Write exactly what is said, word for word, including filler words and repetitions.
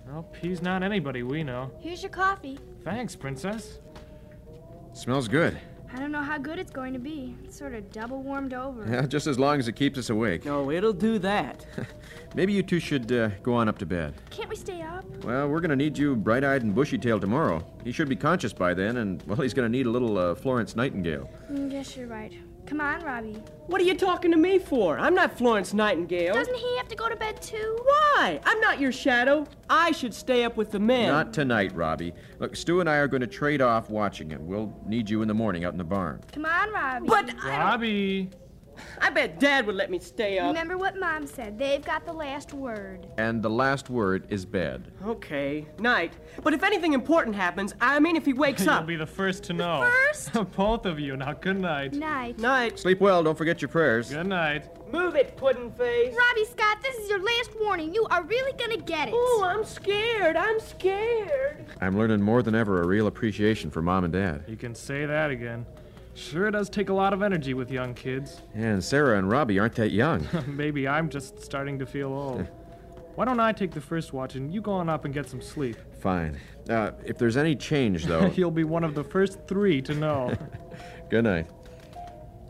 Well, he's not anybody we know. Here's your coffee. Thanks, Princess. Smells good. I don't know how good it's going to be. It's sort of double warmed over. Yeah, just as long as it keeps us awake. No, it'll do that. Maybe you two should uh, go on up to bed. Can't we stay up? Well, we're going to need you bright-eyed and bushy-tailed tomorrow. He should be conscious by then, and, well, he's going to need a little uh, Florence Nightingale. Mm, guess you're right. Come on, Robbie. What are you talking to me for? I'm not Florence Nightingale. Doesn't he have to go to bed, too? Why? I'm not your shadow. I should stay up with the men. Not tonight, Robbie. Look, Stu and I are going to trade off watching him. We'll need you in the morning out in the barn. Come on, Robbie. But I, Robbie! I bet Dad would let me stay up. Remember what Mom said. They've got the last word. And the last word is bed. Okay, night. But if anything important happens, I mean if he wakes You'll up. be the first to know. First? Both of you. Now, good night. Night. Night. Sleep well. Don't forget your prayers. Good night. Move it, puddin' face. Robbie Scott, this is your last warning. You are really gonna get it. Oh, I'm scared. I'm scared. I'm learning more than ever a real appreciation for Mom and Dad. You can say that again. Sure does take a lot of energy with young kids. And Sarah and Robbie aren't that young. Maybe I'm just starting to feel old. Why don't I take the first watch and you go on up and get some sleep? Fine. Uh, if there's any change, though... You'll be one of the first three to know. Good night.